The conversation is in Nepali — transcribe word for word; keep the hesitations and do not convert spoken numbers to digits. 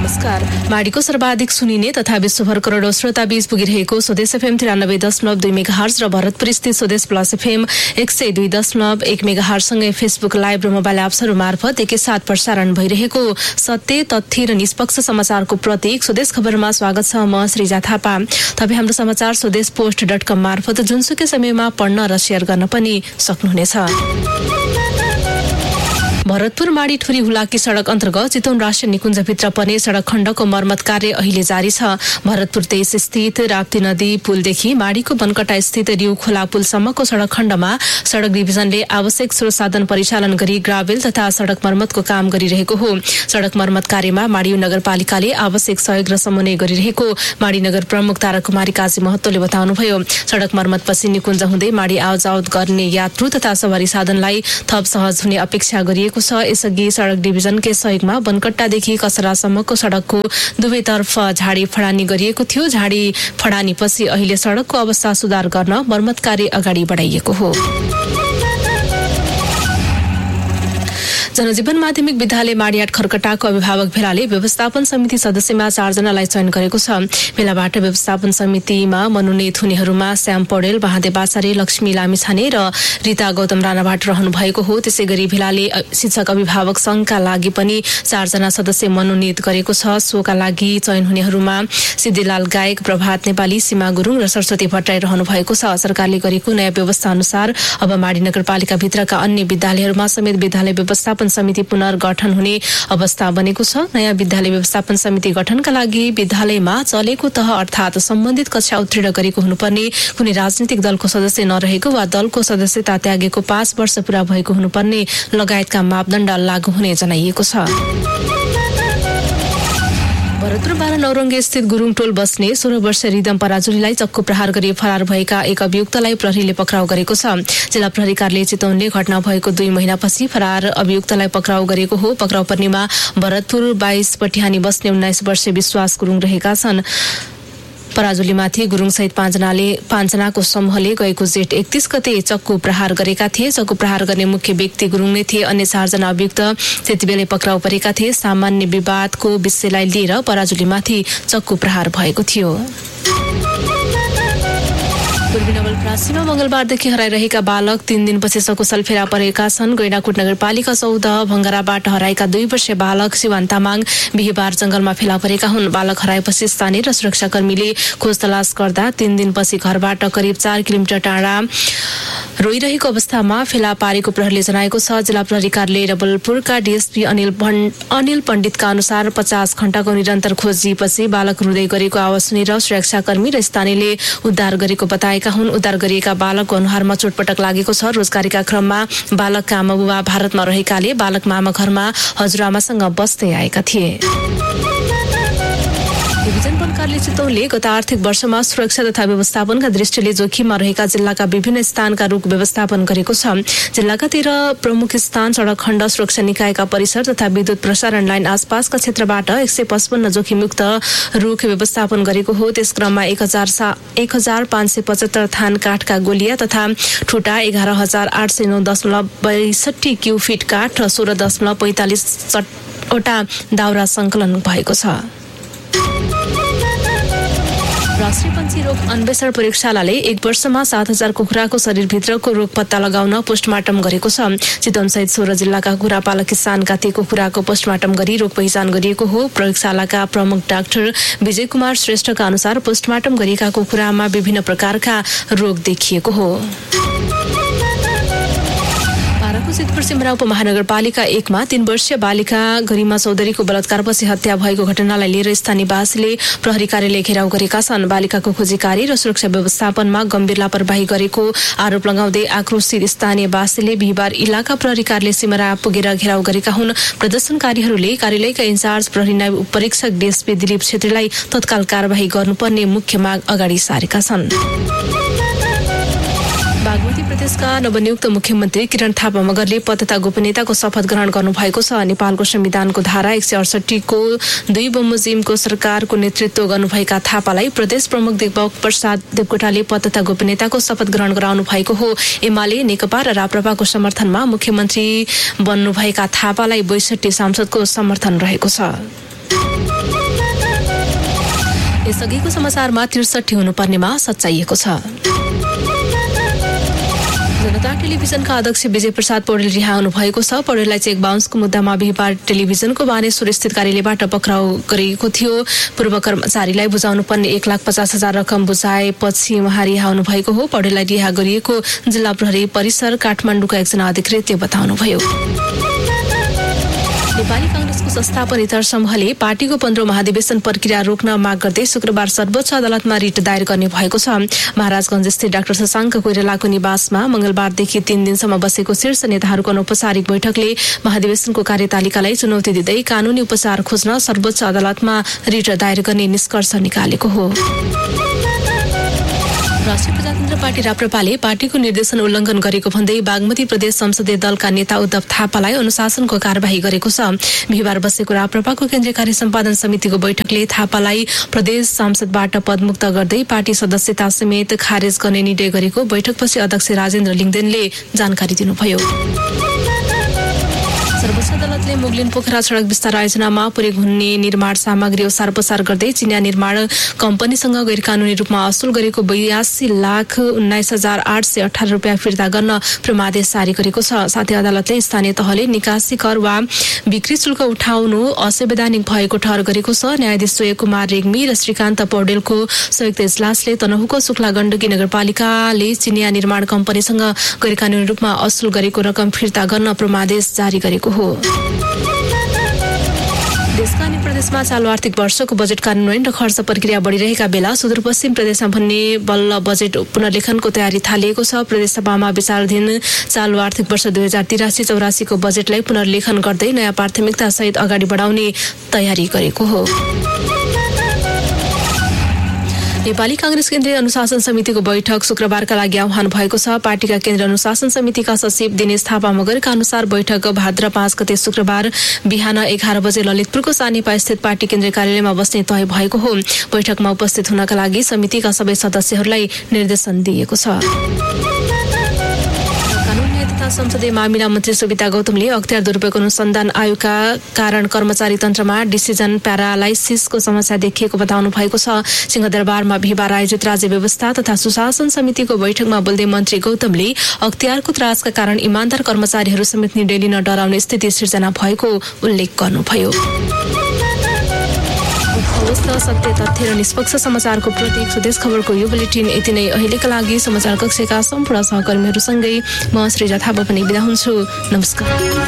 नमस्कार। माडीको सर्वाधिक सुनिने तथा विश्वभर करोडौं श्रोता बीच पुगिरहेको स्वदेश एफएम तिरानब्बे दशमलव दुई मेगाहर्ज र भरतपुर स्थित स्वदेश प्लस एफएम एक सय दुई दशमलव एक मेगाहर्जसँगै फेसबुक लाइभ र मोबाइल एप्सहरू मार्फत एकैसाथ प्रसारण भइरहेको सत्य तथ्य र निष्पक्ष समाचारको प्रतीक स्वदेश खबरमा स्वागत छ। म श्रीजा थापा। तपाईँ हाम्रो समाचार स्वदेश पोस्ट डट कम मार्फत जुनसुकै समयमा पढ्न र सेयर गर्न पनि सक्नुहुनेछ। भरतपुर माडी ठुरी हुलाकी सड़क अन्तर्गत चितवन राष्ट्रिय निकुञ्जभित्र पर्ने सड़क खण्डको मर्मत कार्य अहिले जारी छ। भरतपुर तेइस स्थित राप्ती नदी पुलदेखि माडीको बनकटा स्थित रिउ खोला पुलसम्मको सड़क खण्डमा सड़क डिभिजनले आवश्यक स्रोत साधन परिचालन गरी ग्राभेल तथा सड़क मर्मतको काम गरिरहेको हो। सड़क मर्मत कार्यमा माडी नगरपालिकाले आवश्यक सहयोग र समन्वय गरिरहेको माडी नगर प्रमुख ताराकुमारी काजी महतोले बताउनुभयो। सड़क मर्मतपछि निकुञ्ज हुँदै माडी आवजावत गर्ने यात्रु तथा सवारी साधनलाई थप सहज हुने अपेक्षा गरिएको छ। यसअघि सड़क डिभिजनकै सहयोगमा बनकट्टादेखि कसरासम्मको सड़कको दुवैतर्फ झाडी फडानी गरिएको थियो। झाडी फडानीपछि अहिले सड़कको अवस्था सुधार गर्न मर्मत कार्य अगाडि बढाइएको हो। जनजीवन माध्यमिक विद्यालय माडियाट खरकटाको अभिभावक भेलाले व्यवस्थापन समिति सदस्यमा चारजनालाई चयन गरेको छ। भेलाबाट व्यवस्थापन समितिमा मनोनित हुनेहरूमा श्याम पौडेल, महादेव आचार्य, लक्ष्मी लामिछाने र रीता गौतम राणाबाट रहनु भएको हो। त्यसै गरी भेलाले शिक्षक अभिभावक संघका लागि पनि चारजना सदस्य मनोनित गरेको छ। सोका लागि चयन हुनेहरूमा सिद्धिलाल गायक, प्रभात नेपाली, सीमा गुरुङ र सरस्वती भट्टराई रहनु भएको छ। सरकारले गरेको नयाँ व्यवस्था अनुसार अब माडी नगरपालिका भित्रका अन्य विद्यालयहरूमा समेत विद्यालय व्यवस्थापन समिति पुनर्गठन हुने अवस्था बनेको छ। नयाँ विद्यालय व्यवस्थापन समिति गठनका लागि विद्यालयमा चलेको तह अर्थात सम्बन्धित कक्षा उत्तीर्ण गरेको हुनुपर्ने, कुनै राजनीतिक दलको सदस्य नरहेको वा दलको सदस्यता त्यागेको पाँच वर्ष पूरा भएको हुनुपर्ने लगायतका मापदण्ड लागू हुने जनाइएको छ। भरतपुर बाह्र नौरङ्गे स्थित गुरुङ टोल बस्ने सोह्र वर्षीय रिदम पराजुलीलाई चक्कु प्रहार गरी फरार भएका एक अभियुक्तलाई प्रहरीले पक्राउ गरेको छ। जिल्ला प्रहरी कार्यालय चितवनले घटना भएको दुई महिनापछि फरार अभियुक्तलाई पक्राउ गरेको हो। पक्राउ पर्नेमा भरतपुर बाइस पटिहानी बस्ने उन्नाइस वर्षीय विश्वास गुरुङ रहेका छन्। पराजुलीमाथि गुरुङसहित पाँचजनाले पाँचजनाको समूहले गएको जेठ एकतीस गते चक्कु प्रहार गरेका थिए। चक्कु प्रहार गर्ने मुख्य व्यक्ति गुरुङ नै थिए। अन्य चारजना अभियुक्त त्यतिबेलै पक्राउ परेका थिए। सामान्य विवादको विषयलाई लिएर पराजुलीमाथि चक्कु प्रहार भएको थियो। पूर्वी नवलपरासीमा मंगलबारदेखि हराइरहेका बालक तीन दिनपछि सकुशल फेला परेका छन्। गैंडाकोट नगरपालिका चौध भंगराबाट हराएका दुई वर्षीय बालक शिवान तामाङ बिहिबार जंगलमा फेला परेका हुन्। बालक हराएपछि स्थानीय र सुरक्षाकर्मीले खोज तलास गर्दा तीन दिनपछि घरबाट करिब चार किलोमिटर टाढा रोइरहेको अवस्थामा फेला पारेको प्रहरीले जनाएको छ। जिल्ला प्रहरी कार्यालय रबलपुरका डीएसपी अनिल अनिल पण्डितका अनुसार पचास घण्टाको निरन्तर खोजिपछि बालक रुँदै गरेको आवाज सुनेर सुरक्षाकर्मी र स्थानीयले उद्धार गरेको बताएका हुन्। उद्धार गरिएका बालकको अनुहारमा चोटपटक लागेको छ। रोजगारीका क्रममा बालकका आमा बुबा भारतमा रहेकाले बालक मामा घरमा हजुरआमासँग बस्दै आएका थिए। डिभिजन वन कार्यालय चितवनले गत आर्थिक वर्षमा सुरक्षा तथा व्यवस्थापनका दृष्टिले जोखिममा रहेका जिल्लाका विभिन्न स्थानका रुख व्यवस्थापन गरेको छ। जिल्लाका तेह्र प्रमुख स्थान सड़क खण्ड सुरक्षा निकायका परिसर तथा विद्युत प्रसारण लाइन आसपासका क्षेत्रबाट एक सय पचपन्न जोखिमयुक्त रुख व्यवस्थापन गरेको हो। त्यस क्रममा एक हजार एक हजार पाँच सय पचहत्तर थान काठका गोलिया तथा ठुटा, एघार हजार आठ सय नौ दशमलव बैसठी क्यू फिट काठ र सोह्र दशमलव पैंतालिसवटा दाउरा संकलन भएको छ। राष्ट्रिय पन्छी रोग अन्वेषण प्रयोगशालाले एक वर्षमा सात हजार कुखुराको शरीरभित्रको रोग पत्ता लगाउन पोस्टमार्टम गरेको छ। चितवनसहित सोह्र जिल्लाका कुखुरा पालक किसानका ती कुखुराको पोस्टमार्टम गरी रोग पहिचान गरिएको हो। प्रयोगशालाका प्रमुख डाक्टर विजय कुमार श्रेष्ठका अनुसार पोस्टमार्टम गरिएका कुखुरामा विभिन्न प्रकारका रोग देखिएको हो। सिद्धपुर सिमरा उपमहानगरपालिका एकमा तीन वर्षीय बालिका गरिमा चौधरीको बलात्कारपछि हत्या भएको घटनालाई लिएर स्थानीयवासीले प्रहरी कार्यालय घेराउ गरेका छन्। बालिकाको खोजी कार्य र सुरक्षा व्यवस्थापनमा गम्भीर लापरवाही गरेको आरोप लगाउँदै आक्रोशित स्थानीयवासीले बिहिबार इलाका प्रहरी कार्यालय सिमरा पुगेर घेराउ गरेका हुन्। प्रदर्शनकारीहरूले कार्यालयका इन्चार्ज प्रहरी नायब उपरीक्षक डीएसपी दिलीप छेत्रीलाई तत्काल कार्यवाही गर्नुपर्ने मुख्य माग अगाडि सारेका छन्। बागमती प्रदेशका नवनियुक्त मुख्यमन्त्री किरण थापा मगरले पद तथा गोपनीयताको शपथ ग्रहण गर्नुभएको छ। नेपालको संविधानको धारा एक सय अडसठीको दुई बमोजिमको सरकारको नेतृत्व गर्नुभएका थापालाई प्रदेश प्रमुख देवक प्रसाद देवकोटाले पद तथा गोपनीयताको शपथ ग्रहण गराउनु भएको हो। एमाले, नेकपा र राप्रपाको समर्थनमा मुख्यमन्त्री बन्नुभएका थापालाई बैसठी सांसदको समर्थन रहेको छ। यसअघिको समाचारमा त्रिसठी हुनुपर्नेमा सच्याइएको छ। जनता टेलिभिजनका अध्यक्ष विजय प्रसाद पौडेल रिहा हुनुभएको छ। पौडेललाई चेक बााउन्सको मुद्दामा बिहिबार टेलिभिजनको बानेश्वर स्थित कार्यालयबाट पक्राउ गरिएको थियो। पूर्व कर्मचारीलाई बुझाउनु पर्ने एक लाख पचास हजार रकम बुझाएपछि उहाँ रिहा हुनुभएको हो। पौडेललाई रिहा गरिएको जिल्ला प्रहरी परिसर काठमाडौँका एकजना अधिकृतले बताउनुभयो। नेपाली कांग्रेसको संस्थापन इतर समूहले पार्टीको पन्ध्रौं महाधिवेशन प्रक्रिया रोक्न माग गर्दै शुक्रबार सर्वोच्च अदालतमा रिट दायर गर्ने भएको छ। महाराजगंज स्थित डाक्टर शशाङ्क कोइरालाको निवासमा मंगलबारदेखि तीन दिनसम्म बसेको शीर्ष नेताहरूको अनौपचारिक बैठकले महाधिवेशनको कार्यतालिकालाई चुनौती दिँदै कानूनी उपचार खोज्न सर्वोच्च अदालतमा रिट दायर गर्ने निष्कर्ष निकालेको हो। राष्ट्रिय प्रजातन्त्र पार्टी राप्रपाले पार्टीको निर्देशन उल्लङ्घन गरेको भन्दै बागमती प्रदेश संसदीय दलका नेता उद्धव थापालाई अनुशासनको कार्यवाही गरेको छ। बिहिबार बसेको राप्रपाको केन्द्रीय कार्य सम्पादन समितिको बैठकले थापालाई प्रदेश सांसदबाट पदमुक्त गर्दै पार्टी सदस्यता समेत खारेज गर्ने निर्णय गरेको बैठकपछि अध्यक्ष राजेन्द्र लिङदेनले जानकारी दिनुभयो। सर्वोच्च अदालतले मुगलिन पोखरा सड़क विस्तार आयोजनामा प्रयोग हुने निर्माण सामग्री ओसार पसार गर्दै चिनिया निर्माण कम्पनीसँग गैर कानूनी रूपमा असुल गरेको बयासी लाख उन्नाइस हजार आठ सय अठार रुपियाँ फिर्ता गर्न प्रमादेश जारी गरेको छ। साथै अदालतले स्थानीय तहले निकासी कर वा बिक्री शुल्क उठाउनु असंवैधानिक भएको ठहर गरेको छ। न्यायाधीश सोय कुमार रेग्मी र श्रीकान्त पौडेलको संयुक्त इजलासले तनहुको शुक्ला गण्डकी नगरपालिकाले चिनिया निर्माण कम्पनीसँग गैर कानूनी रूपमा असुल गरेको रकम फिर्ता गर्न प्रमादेश जारी गरेको हो। देशका अन्य प्रदेशमा चालू आर्थिक वर्षको बजेट कार्यान्वयन र खर्च प्रक्रिया बढ़िरहेका बेला सुदूरपश्चिम प्रदेशमा भन्ने बल्ल बजेट पुनर्लेखनको तयारी थालिएको छ। प्रदेशसभामा विचाराधीन चालू आर्थिक वर्ष दुई हजार तिरासी चौरासीको बजेटलाई पुनर्लेखन गर्दै नयाँ प्राथमिकता सहित अगाडि बढाउने तयारी गरेको हो। नेपाली कांग्रेस केन्द्रीय अनुशासन समितिको बैठक शुक्रबारका लागि आह्वान भएको छ। पार्टीका केन्द्रीय अनुशासन समितिका सचिव दिनेश थापा मगरका अनुसार बैठक भाद्र पाँच गते शुक्रबार बिहान एघार बजे ललितपुरको सानेपा स्थित पार्टी केन्द्रीय कार्यालयमा बस्ने तय भएको हो। बैठकमा उपस्थित हुनका लागि समितिका सबै सदस्यहरूलाई निर्देशन दिएको छ। संसदीय मामिला मन्त्री सुविता गौतमले अख्तियार दुरूपयोग अनुसन्धान आयोगका कारण कर्मचारी तन्त्रमा डिसिजन प्यारालाइसिसको समस्या देखिएको बताउनु भएको छ। सिंहदरबारमा बिहिबार आयोजित राज्य व्यवस्था तथा सुशासन समितिको बैठकमा बोल्दै मन्त्री गौतमले अख्तियारको त्रासका कारण इमान्दार कर्मचारीहरू समेत निर्णय लिन डराउने स्थिति सिर्जना भएको उल्लेख गर्नुभयो। सत्य तथ्य र निष्पक्ष समाचारको प्रतीक स्वदेश खबरको यो बुलेटिन यति नै। अहिलेका लागि समाचार कक्षका सम्पूर्ण सहकर्मीहरूसँगै म श्रीजा थापा पनि बिदा हुन्छु। नमस्कार।